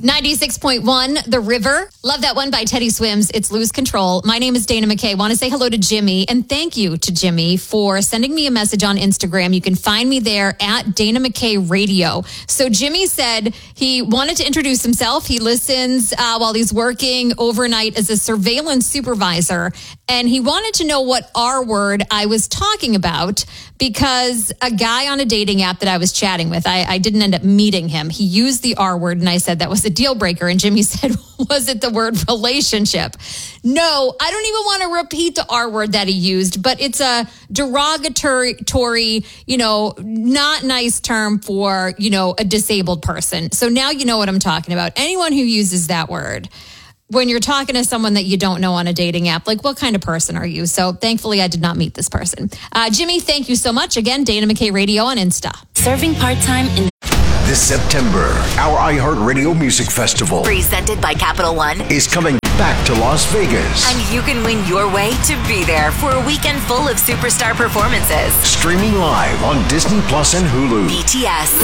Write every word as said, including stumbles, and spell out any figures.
ninety-six point one, The River. Love that one by Teddy Swims. It's Lose Control. My name is Dana McKay. Want to say hello to Jimmy, and thank you to Jimmy for sending me a message on Instagram. You can find me there at Dana McKay Radio. So Jimmy said he wanted to introduce himself. He listens uh, while he's working overnight as a surveillance supervisor, and he wanted to know what R word I was talking about because a guy on a dating app that I was chatting with, I, I didn't end up meeting him. He used the R word, and I said that was a deal breaker. And Jimmy said, was it the word relationship? No, I don't even want to repeat the R word that he used, but it's a derogatory, you know, not nice term for, you know, a disabled person. So now you know what I'm talking about. Anyone who uses that word when you're talking to someone that you don't know on a dating app, like what kind of person are you? So thankfully I did not meet this person. Uh, Jimmy, thank you so much. Again, Dana McKay Radio on Insta. Serving part-time in this September, our iHeartRadio Music Festival, presented by Capital One, is coming back to Las Vegas. And you can win your way to be there for a weekend full of superstar performances. Streaming live on Disney Plus and Hulu. B T S,